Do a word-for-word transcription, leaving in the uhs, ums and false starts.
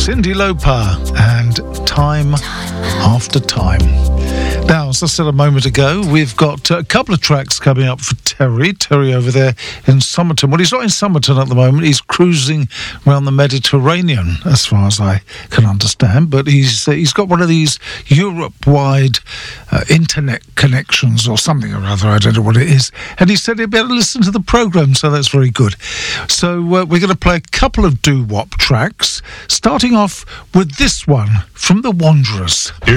Cyndi Lauper and Time After Time. Now, as I said a moment ago, we've got a couple of tracks coming up for Terry. Terry over there in Somerton. Well, he's not in Somerton at the moment. He's cruising around the Mediterranean, as far as I can understand. But he's uh, he's got one of these Europe-wide uh, internet connections or something or other. I don't know what it is. And he said he'd be able to listen to the programme, so that's very good. So uh, we're going to play a couple of doo-wop tracks, starting off with this one from The Wanderers.